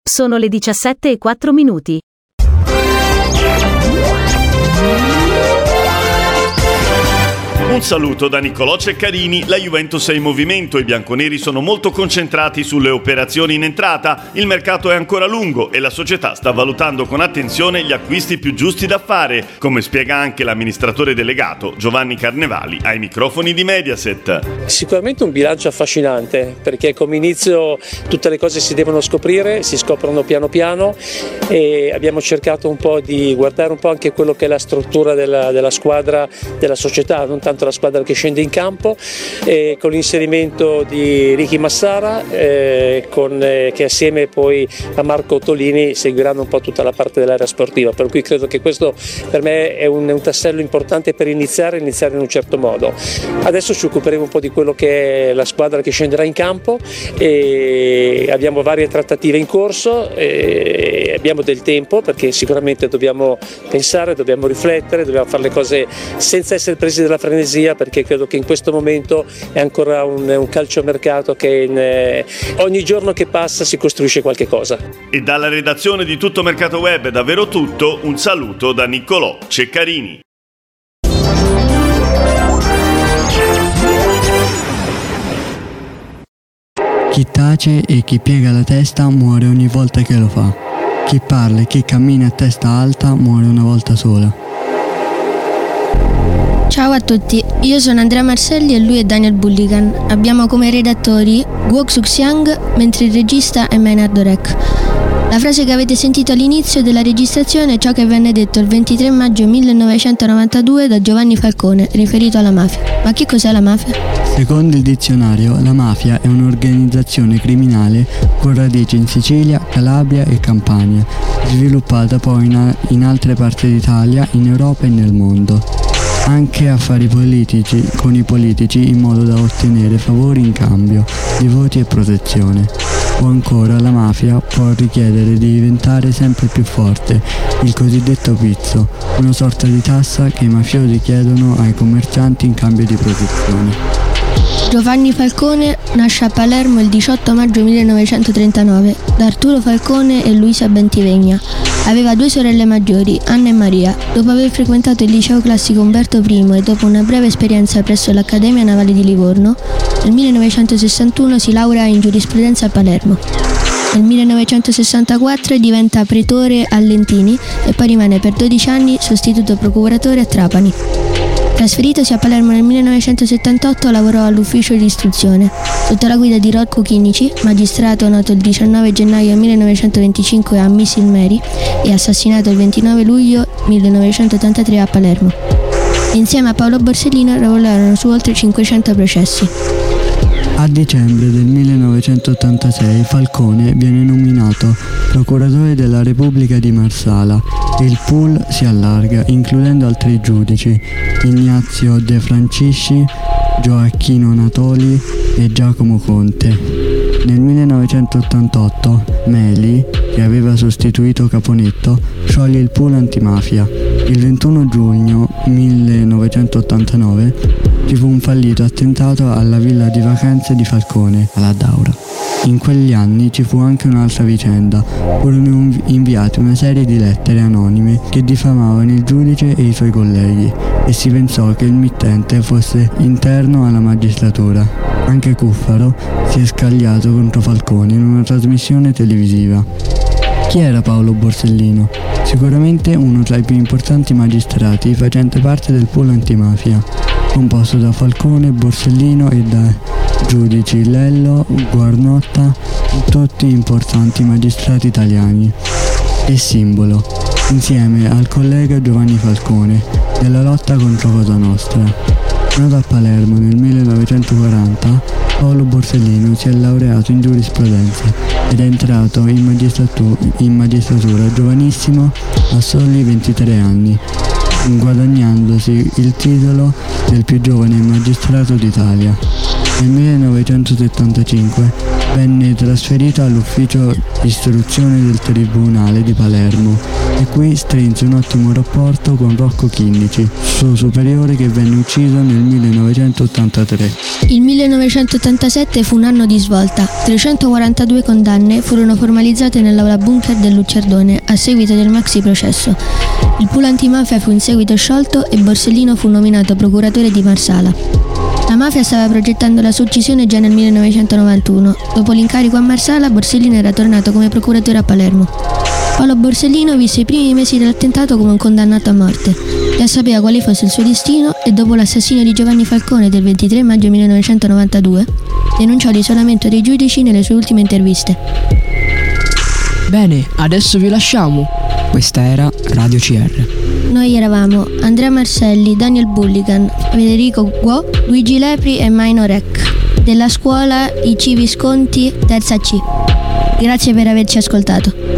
Sono le 17:04. Un saluto da Niccolò Ceccarini. La Juventus è in movimento, i bianconeri sono molto concentrati sulle operazioni in entrata, il mercato è ancora lungo e la società sta valutando con attenzione gli acquisti più giusti da fare, come spiega anche l'amministratore delegato Giovanni Carnevali ai microfoni di Mediaset. Sicuramente un bilancio affascinante, perché come inizio tutte le cose si devono scoprire, si scoprono piano piano e abbiamo cercato un po' di guardare un po' anche quello che è la struttura della squadra, della società, non tanto la squadra che scende in campo, con l'inserimento di Ricky Massara che assieme poi a Marco Ottolini seguiranno un po' tutta la parte dell'area sportiva, per cui credo che questo per me è un tassello importante per iniziare in un certo modo. Adesso ci occuperemo un po' di quello che è la squadra che scenderà in campo e abbiamo varie trattative in corso, abbiamo del tempo perché sicuramente dobbiamo pensare, dobbiamo riflettere, dobbiamo fare le cose senza essere presi dalla frenesia, perché credo che in questo momento è ancora un calciomercato che ogni giorno che passa si costruisce qualche cosa. E dalla redazione di Tutto Mercato Web è davvero tutto, un saluto da Niccolò Ceccarini. Chi tace e chi piega la testa muore ogni volta che lo fa. Chi parla e chi cammina a testa alta muore una volta sola. Ciao a tutti, io sono Andrea Marselli e lui è Daniel Bulligan. Abbiamo come redattori Guok Suk-Siang, mentre il regista è Maynard Orek. La frase che avete sentito all'inizio della registrazione è ciò che venne detto il 23 maggio 1992 da Giovanni Falcone, riferito alla mafia. Ma che cos'è la mafia? Secondo il dizionario, la mafia è un'organizzazione criminale con radici in Sicilia, Calabria e Campania, sviluppata poi in altre parti d'Italia, in Europa e nel mondo. Anche affari politici con i politici in modo da ottenere favori in cambio di voti e protezione. O ancora la mafia può richiedere di diventare sempre più forte, il cosiddetto pizzo, una sorta di tassa che i mafiosi chiedono ai commercianti in cambio di protezione. Giovanni Falcone nasce a Palermo il 18 maggio 1939 da Arturo Falcone e Luisa Bentivegna. Aveva due sorelle maggiori, Anna e Maria. Dopo aver frequentato il liceo classico Umberto I e dopo una breve esperienza presso l'Accademia Navale di Livorno, nel 1961 si laurea in giurisprudenza a Palermo. Nel 1964 diventa pretore a Lentini e poi rimane per 12 anni sostituto procuratore a Trapani. Trasferitosi a Palermo nel 1978 lavorò all'ufficio di istruzione, sotto la guida di Rocco Chinici, magistrato nato il 19 gennaio 1925 a Missilmeri e assassinato il 29 luglio 1983 a Palermo. Insieme a Paolo Borsellino lavorarono su oltre 500 processi. A dicembre del 1986 Falcone viene nominato procuratore della Repubblica di Marsala e il pool si allarga, includendo altri giudici, Ignazio De Francisci, Gioacchino Natoli e Giacomo Conte. Nel 1988 Meli, che aveva sostituito Caponetto, scioglie il pool antimafia. Il 21 giugno 1989 ci fu un fallito attentato alla villa di vacanze di Falcone, alla Daura. In quegli anni ci fu anche un'altra vicenda. Furono inviate una serie di lettere anonime che diffamavano il giudice e i suoi colleghi e si pensò che il mittente fosse interno alla magistratura. Anche Cuffaro si è scagliato contro Falcone in una trasmissione televisiva. Chi era Paolo Borsellino? Sicuramente uno tra i più importanti magistrati facente parte del pool antimafia, composto da Falcone, Borsellino e da giudici Lello, Guarnotta, tutti importanti magistrati italiani. E simbolo, insieme al collega Giovanni Falcone, della lotta contro Cosa Nostra. Nato a Palermo nel 1940, Paolo Borsellino si è laureato in giurisprudenza ed è entrato in magistratura giovanissimo a soli 23 anni, guadagnandosi il titolo del più giovane magistrato d'Italia. Nel 1975 venne trasferito all'ufficio istruzione del Tribunale di Palermo e qui strinse un ottimo rapporto con Rocco Chinnici, suo superiore che venne ucciso nel 1983. Il 1987 fu un anno di svolta. 342 condanne furono formalizzate nell'aula bunker del Luccerdone a seguito del maxi processo. Il pool antimafia fu in seguito sciolto e Borsellino fu nominato procuratore di Marsala. La mafia stava progettando la sua uccisione già nel 1991. Dopo l'incarico a Marsala, Borsellino era tornato come procuratore a Palermo. Paolo Borsellino visse i primi mesi dell'attentato come un condannato a morte. Già sapeva quale fosse il suo destino e dopo l'assassinio di Giovanni Falcone del 23 maggio 1992 denunciò l'isolamento dei giudici nelle sue ultime interviste. Bene, adesso vi lasciamo. Questa era Radio CR. Noi eravamo Andrea Marselli, Daniel Bulligan, Federico Guo, Luigi Lepri e Maino Rec, della scuola I C Visconti, terza C. Grazie per averci ascoltato.